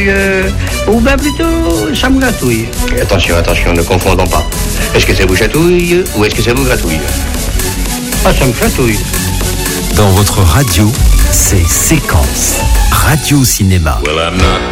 ou bien plutôt ça me gratouille. Attention, ne confondons pas. Est-ce que ça vous chatouille ou est-ce que ça vous gratouille? Ah, ça me chatouille. Dans votre radio, c'est Séquence Radio Cinéma. Well, I'm not